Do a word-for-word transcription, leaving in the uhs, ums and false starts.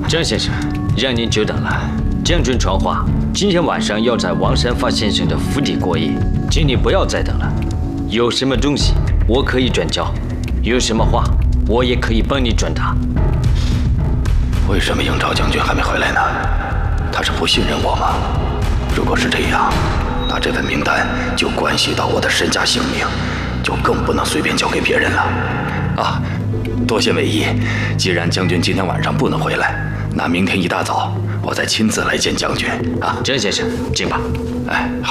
张先生，让您久等了。将军传话，今天晚上要在王山发先生的府邸过夜，请你不要再等了。有什么东西我可以转交，有什么话我也可以帮你转达。 为什么应召将军还没回来呢？他是不信任我吗？如果是这样，那这份名单就关系到我的身家性命，就更不能随便交给别人了。啊，多谢伟意。既然将军今天晚上不能回来，那明天一大早我再亲自来见将军啊。 张先生，请吧。 哎，好。